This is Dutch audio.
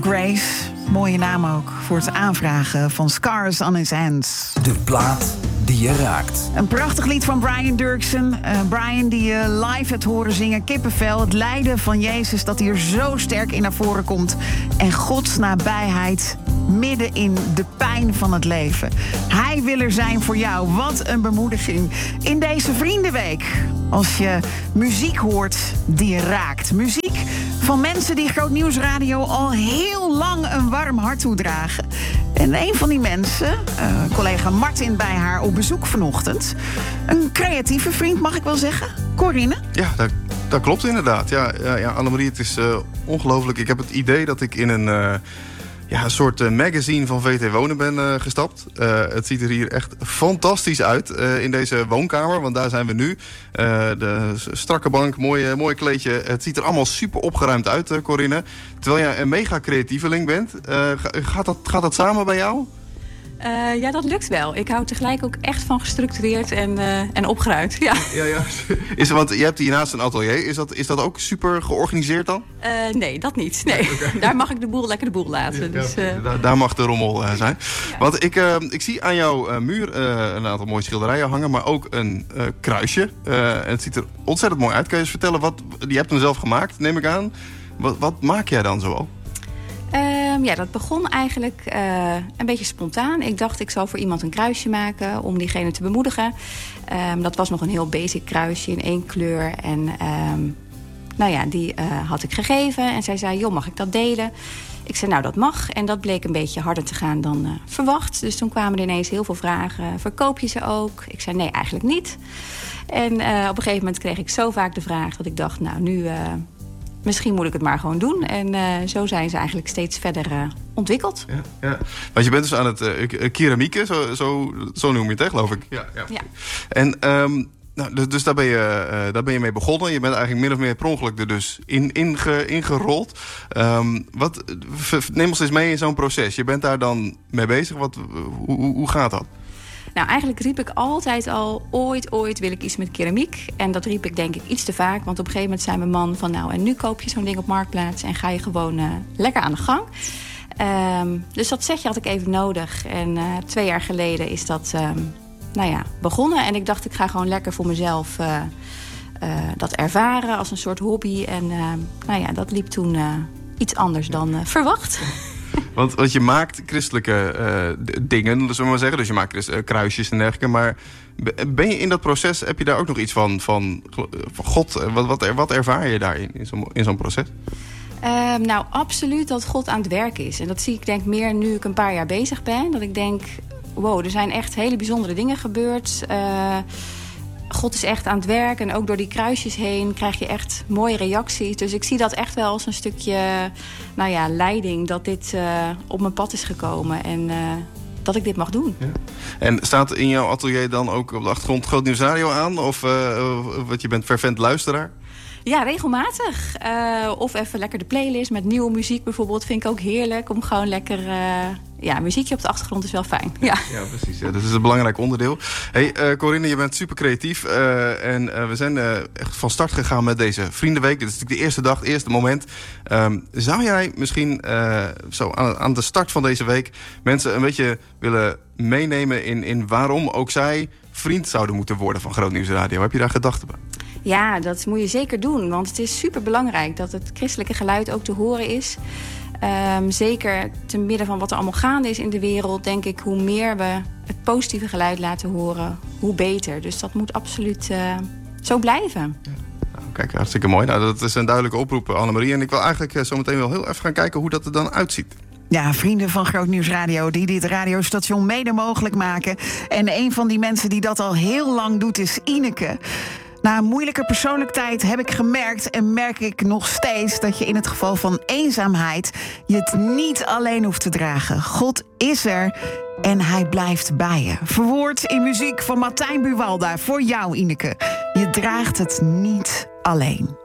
Grace, mooie naam ook voor het aanvragen van Scars on His Hands. De plaat die je raakt. Een prachtig lied van Brian Dirksen. Brian die je live hebt horen zingen. Kippenvel, het lijden van Jezus dat hier zo sterk in naar voren komt. En Gods nabijheid midden in de pijn van het leven. Hij wil er zijn voor jou. Wat een bemoediging in deze Vriendenweek. Als je muziek hoort die je raakt. Muziek van mensen die Groot Nieuws Radio al heel lang een warm hart toedragen. En een van die mensen, collega Martin bij haar op bezoek vanochtend. Een creatieve vriend, mag ik wel zeggen. Corinne? Ja, dat klopt inderdaad. Ja, Annemarie, het is ongelooflijk. Ik heb het idee dat ik in een soort magazine van VT Wonen ben gestapt. Het ziet er hier echt fantastisch uit in deze woonkamer. Want daar zijn we nu. De strakke bank, mooi kleedje. Het ziet er allemaal super opgeruimd uit, Corinne. Terwijl jij een mega creatieveling bent. Gaat dat samen bij jou? Ja, dat lukt wel. Ik hou tegelijk ook echt van gestructureerd en opgeruimd. Ja. Want je hebt hiernaast een atelier. Is dat ook super georganiseerd dan? Nee, dat niet. Nee. Okay. Daar mag ik de boel laten. Dus, daar mag de rommel zijn. Ja. Want ik zie aan jouw muur een aantal mooie schilderijen hangen, maar ook een kruisje. Het ziet er ontzettend mooi uit. Kun je eens vertellen, je hebt hem zelf gemaakt, neem ik aan. Wat maak jij dan zoal? Dat begon eigenlijk een beetje spontaan. Ik dacht, ik zal voor iemand een kruisje maken om diegene te bemoedigen. Dat was nog een heel basic kruisje in 1 kleur. En die had ik gegeven. En zij zei, joh, mag ik dat delen? Ik zei, nou, dat mag. En dat bleek een beetje harder te gaan dan verwacht. Dus toen kwamen er ineens heel veel vragen. Verkoop je ze ook? Ik zei, nee, eigenlijk niet. En op een gegeven moment kreeg ik zo vaak de vraag dat ik dacht, nou, nu misschien moet ik het maar gewoon doen. En zo zijn ze eigenlijk steeds verder ontwikkeld. Ja. Want je bent dus aan het keramieken, zo noem je het, hè, geloof ik. Ja. En dus daar ben je mee begonnen. Je bent eigenlijk min of meer per ongeluk er dus ingerold. Neem ons eens mee in zo'n proces. Je bent daar dan mee bezig. Hoe gaat dat? Nou, eigenlijk riep ik altijd al, ooit wil ik iets met keramiek. En dat riep ik denk ik iets te vaak. Want op een gegeven moment zei mijn man van, nou, en nu koop je zo'n ding op Marktplaats en ga je gewoon lekker aan de gang. Dus dat setje had ik even nodig. En 2 jaar geleden is dat begonnen. En ik dacht, ik ga gewoon lekker voor mezelf dat ervaren als een soort hobby. En dat liep toen iets anders dan verwacht. Want je maakt christelijke dingen, zullen we maar zeggen. Dus je maakt kruisjes en dergelijke. Maar ben je in dat proces, heb je daar ook nog iets van God? Wat ervaar je daarin, in zo'n proces? Nou, absoluut dat God aan het werk is. En dat zie ik denk meer nu ik een paar jaar bezig ben. Dat ik denk, wow, er zijn echt hele bijzondere dingen gebeurd. God is echt aan het werk. En ook door die kruisjes heen krijg je echt mooie reacties. Dus ik zie dat echt wel als een stukje leiding. Dat dit op mijn pad is gekomen. En dat ik dit mag doen. Ja. En staat in jouw atelier dan ook op de achtergrond Groot Nieuws Radio aan? Of je bent fervent luisteraar? Ja, regelmatig. Of even lekker de playlist met nieuwe muziek bijvoorbeeld. Vind ik ook heerlijk om gewoon lekker... muziekje op de achtergrond is wel fijn. Ja, precies. Ja, dat is een belangrijk onderdeel. Hey, Corinne, je bent super creatief. En we zijn echt van start gegaan met deze Vriendenweek. Dit is natuurlijk de eerste dag, het eerste moment. Zou jij misschien aan de start van deze week mensen een beetje willen meenemen in waarom ook zij vriend zouden moeten worden van Groot Nieuws Radio? Heb je daar gedachten bij? Ja, dat moet je zeker doen. Want het is super belangrijk dat het christelijke geluid ook te horen is. Zeker te midden van wat er allemaal gaande is in de wereld, denk ik, hoe meer we het positieve geluid laten horen, hoe beter. Dus dat moet absoluut zo blijven. Ja. Nou, kijk, hartstikke mooi. Nou, dat is een duidelijke oproep, Annemarie. En ik wil eigenlijk zo meteen wel heel even gaan kijken hoe dat er dan uitziet. Ja, vrienden van Groot Nieuws Radio die dit radiostation mede mogelijk maken. En een van die mensen die dat al heel lang doet is Ineke. Na een moeilijke persoonlijkheid heb ik gemerkt en merk ik nog steeds dat je in het geval van eenzaamheid je het niet alleen hoeft te dragen. God is er en hij blijft bij je. Verwoord in muziek van Martijn Buwalda voor jou, Ineke. Je draagt het niet alleen.